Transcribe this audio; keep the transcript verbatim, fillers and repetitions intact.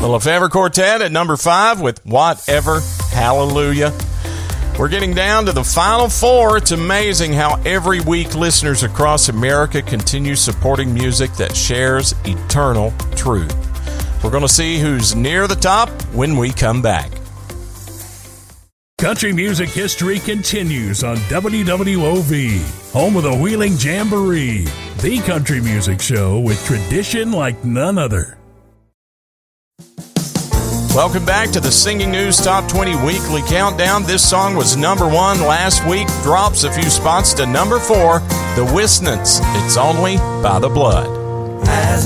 The Lefevre Quartet at number five with Whatever, Hallelujah. We're getting down to the final four. It's amazing how every week listeners across America continue supporting music that shares eternal truth. We're going to see who's near the top when we come back. Country music history continues on W W O V, home of the Wheeling Jamboree, the country music show with tradition like none other. Welcome back to the Singing News Top twenty Weekly Countdown. This song was number one last week, drops a few spots to number four, The Wistnants, It's Only by the Blood. As